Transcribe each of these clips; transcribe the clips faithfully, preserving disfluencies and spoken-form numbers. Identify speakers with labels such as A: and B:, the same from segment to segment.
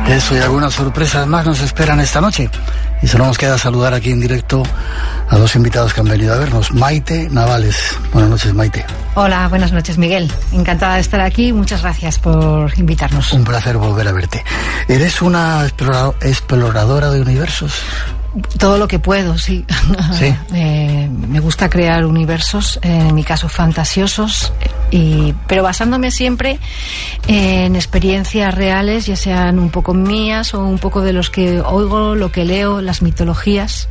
A: Eso y algunas sorpresas más nos esperan esta noche. Y solo nos queda saludar aquí en directo a dos invitados que han venido a vernos. Maite Navales. Buenas noches, Maite.
B: Hola, buenas noches, Miguel. Encantada de estar aquí. Muchas gracias por invitarnos.
A: Un placer volver a verte. ¿Eres una explora- exploradora de universos?
B: Todo lo que puedo, sí.
A: ¿Sí?
B: eh, me gusta crear universos, en mi caso fantasiosos, y, pero basándome siempre en experiencias reales, ya sean un poco mías o un poco de los que oigo, lo que leo, las mitologías.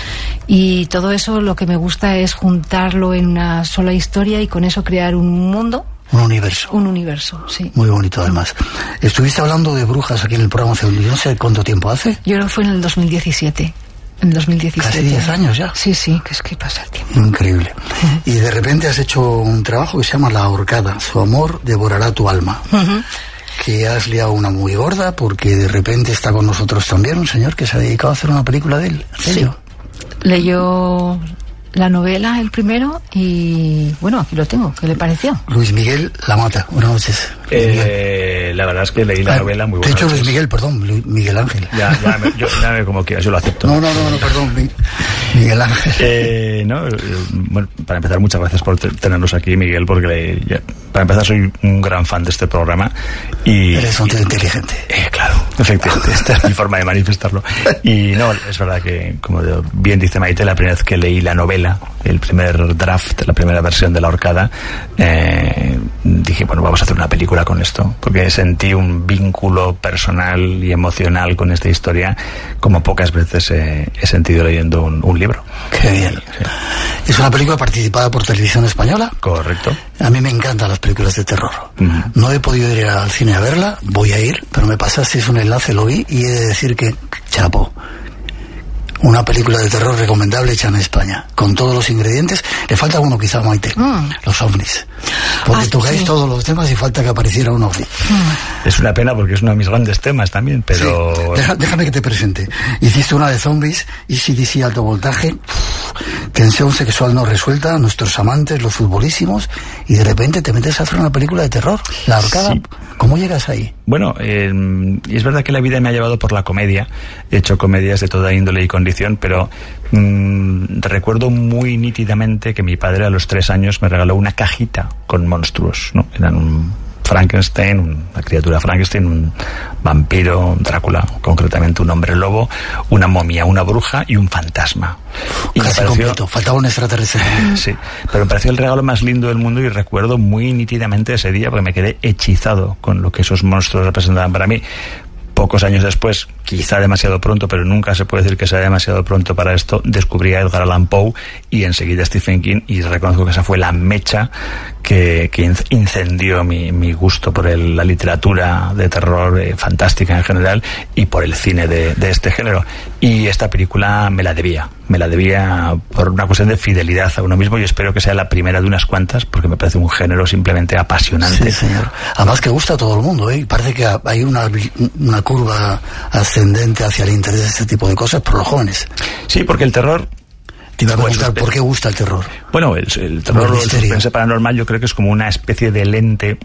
B: Y todo eso lo que me gusta es juntarlo en una sola historia y con eso crear un mundo.
A: Un universo.
B: Un universo, sí.
A: Muy bonito, además. Estuviste hablando de brujas aquí en el programa hace no sé cuánto tiempo hace.
B: Yo creo que fue en el dos mil diecisiete. En dos mil diecisiete.
A: Casi diez años ya.
B: Sí, sí, que es que pasa el tiempo.
A: Increíble. Uh-huh. Y de repente has hecho un trabajo que se llama La Ahorcada. Su amor devorará tu alma. Uh-huh. Que has liado una muy gorda porque de repente está con nosotros también un señor que se ha dedicado a hacer una película de él. ¿En serio?
B: Sí. Leyó la novela el primero y bueno, aquí lo tengo. ¿Qué le pareció?
A: Luis Miguel La Mata. Buenas noches.
C: Eh, la verdad es que leí la ah, novela muy buena.
A: De hecho, Luis Miguel, perdón, Miguel Ángel.
C: Ya, ya, me, yo, ya me, como quieras, yo lo acepto.
A: No, no, no, no perdón, Miguel Ángel.
C: Eh, no, bueno, para empezar, muchas gracias por tenernos aquí, Miguel, porque le, ya, para empezar soy un gran fan de este programa. Y,
A: Eres un tío
C: y,
A: inteligente.
C: Eh, claro, efectivamente, esta es mi forma de manifestarlo. Y no, es verdad que, como bien dice Maite, la primera vez que leí la novela, el primer draft, la primera versión de La Ahorcada, eh, dije, bueno, vamos a hacer una película con esto, porque sentí un vínculo personal y emocional con esta historia como pocas veces eh, he sentido leyendo un, un libro.
A: Qué bien. Sí. Es una película participada por Televisión Española.
C: Correcto.
A: A mí me encantan las películas de terror. Uh-huh. No he podido ir al cine a verla, voy a ir, pero me pasasteis un enlace, lo vi y he de decir que, chapo, una película de terror recomendable hecha en España, con todos los ingredientes. Le falta uno quizá, Maite, mm. los ovnis. Porque ah, tocáis sí. todos los temas y falta que apareciera un ovni.
C: Mm. Es una pena porque es uno de mis grandes temas también, pero...
A: Sí. Deja, déjame que te presente. Hiciste una de zombies, E C D C alto voltaje, tensión sexual no resuelta, nuestros amantes, los futbolísimos, y de repente te metes a hacer una película de terror, La Ahorcada. Sí. ¿Cómo llegas ahí?
C: Bueno, eh, es verdad que la vida me ha llevado por la comedia. He hecho comedias de toda índole y condición, pero mmm, recuerdo muy nítidamente que mi padre a los tres años me regaló una cajita con monstruos, ¿no? Eran un Frankenstein, una criatura Frankenstein, un vampiro, Drácula, concretamente un hombre lobo, una momia, una bruja y un fantasma.
A: Y casi pareció, completo, faltaba un extraterrestre.
C: Sí, pero me pareció el regalo más lindo del mundo y recuerdo muy nítidamente ese día porque me quedé hechizado con lo que esos monstruos representaban para mí. Pocos años después, quizá demasiado pronto, pero nunca se puede decir que sea demasiado pronto para esto, descubrí a Edgar Allan Poe y enseguida Stephen King, y reconozco que esa fue la mecha que, que incendió mi, mi gusto por el, la literatura de terror eh, fantástica en general y por el cine de, de este género. Y esta película me la debía, me la debía por una cuestión de fidelidad a uno mismo y espero que sea la primera de unas cuantas porque me parece un género simplemente apasionante.
A: Sí, señor. Además que gusta a todo el mundo, ¿eh? Parece que hay una, una curva ascendente hacia el interés de este tipo de cosas por los jóvenes.
C: Sí, porque el terror...
A: Te iba a preguntar, ¿por qué gusta el terror?
C: Bueno, el, el terror, el suspense paranormal, yo creo que es como una especie de lente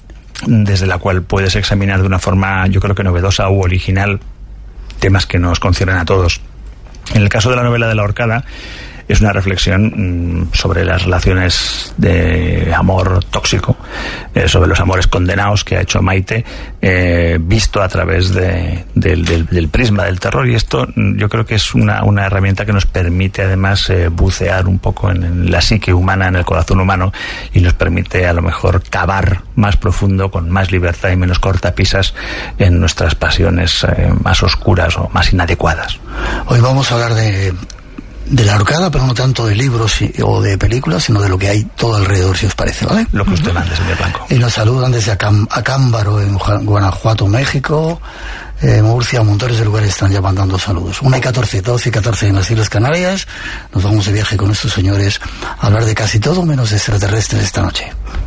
C: desde la cual puedes examinar de una forma, yo creo que novedosa u original, temas que nos conciernen a todos. En el caso de la novela de La Ahorcada, es una reflexión mmm, sobre las relaciones de amor tóxico, eh, sobre los amores condenados que ha hecho Maite, eh, visto a través de, del, del, del prisma del terror. Y esto yo creo que es una, una herramienta que nos permite además eh, bucear un poco en, en la psique humana, en el corazón humano, y nos permite a lo mejor cavar más profundo, con más libertad y menos cortapisas en nuestras pasiones eh, más oscuras o más inadecuadas.
A: Hoy vamos a hablar de... de La Ahorcada, pero no tanto de libros y, o de películas, sino de lo que hay todo alrededor, si os parece, ¿vale?
C: Lo que usted mande, señor Blanco.
A: Y nos saludan desde Acám- Acámbaro, en Guanajuato, México, eh, Murcia, montones de lugares están ya mandando saludos. una y catorce, doce y catorce en las Islas Canarias. Nos vamos de viaje con estos señores a hablar de casi todo menos de extraterrestres esta noche.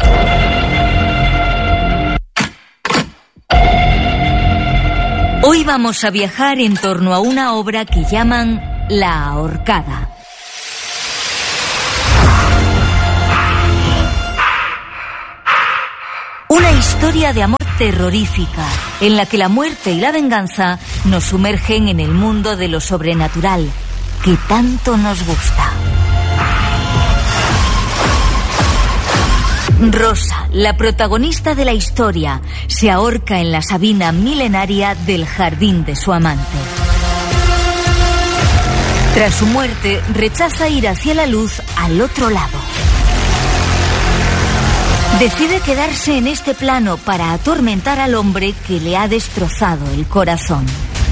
D: Hoy vamos a viajar en torno a una obra que llaman La Ahorcada. Una historia de amor terrorífica, en la que la muerte y la venganza nos sumergen en el mundo de lo sobrenatural, que tanto nos gusta. Rosa, la protagonista de la historia, se ahorca en la sabina milenaria del jardín de su amante. Tras su muerte, rechaza ir hacia la luz al otro lado. Decide quedarse en este plano para atormentar al hombre que le ha destrozado el corazón.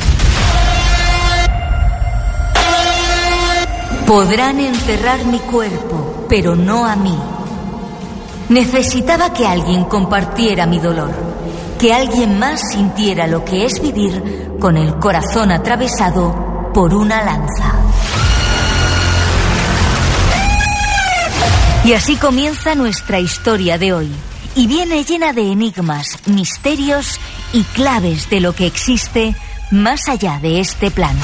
D: Podrán enterrar mi cuerpo, pero no a mí. Necesitaba que alguien compartiera mi dolor, que alguien más sintiera lo que es vivir con el corazón atravesado por una lanza. Y así comienza nuestra historia de hoy, y viene llena de enigmas, misterios y claves de lo que existe más allá de este plano.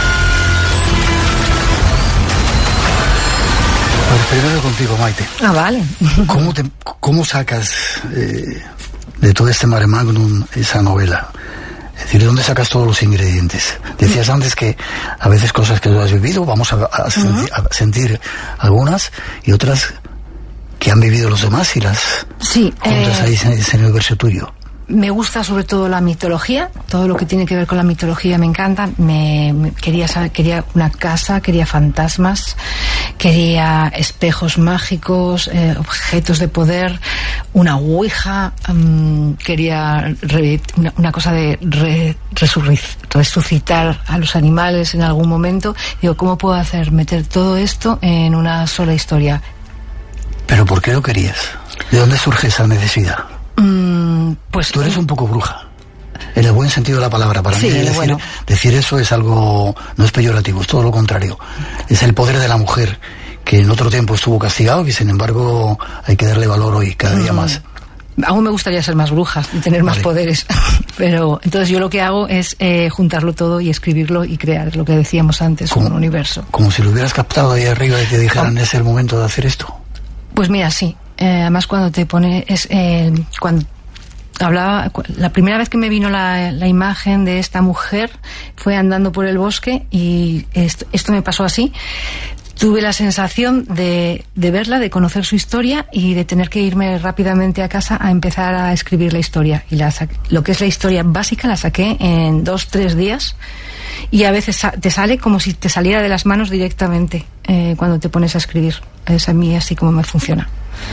A: Primero contigo, Maite.
B: Ah, vale.
A: ¿Cómo, te, cómo sacas eh, de todo este mare magnum esa novela? Es decir, ¿de dónde sacas todos los ingredientes? Decías antes que a veces cosas que tú has vivido, vamos a, a, sentir, a sentir algunas, y otras que han vivido los demás y las
B: sí,
A: juntas eh... ahí en ese universo tuyo.
B: Me gusta sobre todo la mitología, todo lo que tiene que ver con la mitología me encanta. Me, me quería saber, quería una casa, quería fantasmas, quería espejos mágicos, eh, objetos de poder, una ouija, um, quería re, una, una cosa de re, resucitar a los animales en algún momento. Digo, ¿cómo puedo hacer meter todo esto en una sola historia?
A: ¿Pero por qué lo querías? ¿De dónde surge esa necesidad?
B: Mm, pues
A: tú eres un poco bruja, en el buen sentido de la palabra. Para
B: sí,
A: mí decir,
B: bueno.
A: decir eso es algo, no es peyorativo, es todo lo contrario. Es el poder de la mujer, que en otro tiempo estuvo castigado, y sin embargo hay que darle valor hoy, cada día mm. más.
B: Aún me gustaría ser más bruja y tener más vale. poderes, pero entonces yo lo que hago es eh, juntarlo todo y escribirlo y crear lo que decíamos antes, como, un universo.
A: Como si lo hubieras captado ahí arriba y te dijeran, ¿es el momento de hacer esto?
B: Pues mira, sí. Eh, además, cuando te pone es eh, cuando hablaba, la primera vez que me vino la, la imagen de esta mujer fue andando por el bosque, y esto, esto me pasó así. Tuve la sensación de, de verla, de conocer su historia, y de tener que irme rápidamente a casa a empezar a escribir la historia. Y la saqué, lo que es la historia básica la saqué en dos, tres días, y a veces te sale como si te saliera de las manos directamente eh, cuando te pones a escribir. Es a mí así como me funciona.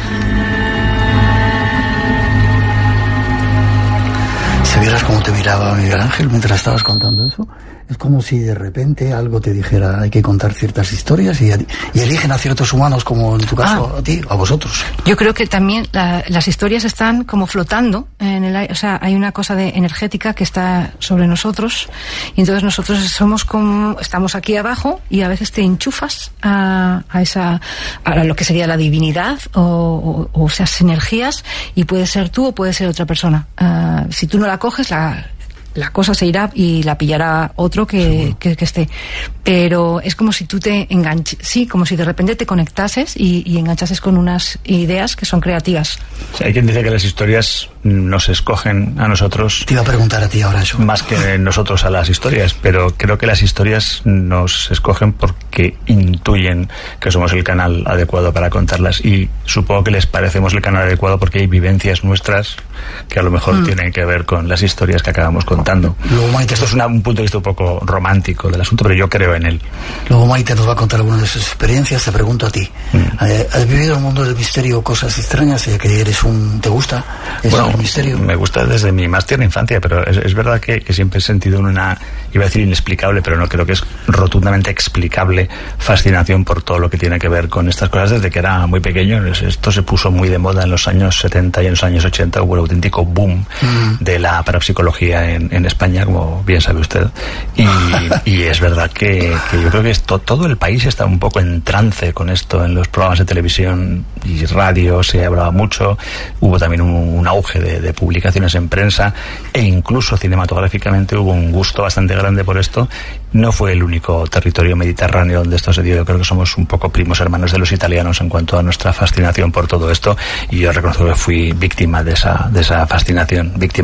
A: Si vieras cómo te miraba Miguel Ángel mientras estabas contando eso, es como si de repente algo te dijera, hay que contar ciertas historias, y, y eligen a ciertos humanos, como en tu caso, ah, a ti, a vosotros.
B: Yo creo que también la, las historias están como flotando en el aire, o sea, hay una cosa de energética que está sobre nosotros, y entonces nosotros somos como, estamos aquí abajo, y a veces te enchufas a, a esa, a lo que sería la divinidad, o, o, o esas energías, y puede ser tú o puede ser otra persona. Uh, si tú no la coges, la la cosa se irá y la pillará otro que, que, que esté. Pero es como si tú te enganches, sí, como si de repente te conectases y, y enganchases con unas ideas que son creativas.
C: Sí, hay quien dice que las historias nos escogen a nosotros.
A: Te iba a preguntar a ti ahora eso.
C: Más que nosotros a las historias, pero creo que las historias nos escogen porque intuyen que somos el canal adecuado para contarlas, y supongo que les parecemos el canal adecuado porque hay vivencias nuestras que a lo mejor mm. tienen que ver con las historias que acabamos contando.
A: Luego, Maite,
C: esto es una, un punto de vista un poco romántico del asunto, pero yo creo en él.
A: Luego Maite nos va a contar algunas de sus experiencias. Te pregunto a ti, mm. ¿has vivido el mundo del misterio, cosas extrañas, ya que eres un... ¿te gusta eso, bueno, el misterio?
C: Me gusta desde mi más tierna infancia, pero es, es verdad que, que siempre he sentido una, iba a decir inexplicable, pero no, creo que es rotundamente explicable, fascinación por todo lo que tiene que ver con estas cosas desde que era muy pequeño. Esto se puso muy de moda en los años setenta y en los años ochenta, hubo el auténtico boom mm. de la parapsicología en, en España, como bien sabe usted, y, y es verdad que, que yo creo que esto, todo el país está un poco en trance con esto. En los programas de televisión y radio se hablaba mucho, hubo también un, un auge de, de publicaciones en prensa, e incluso cinematográficamente hubo un gusto bastante grande por esto. No fue el único territorio mediterráneo donde esto se dio. Yo creo que somos un poco primos hermanos de los italianos en cuanto a nuestra fascinación por todo esto, y yo reconozco que fui víctima de esa, de esa fascinación, víctima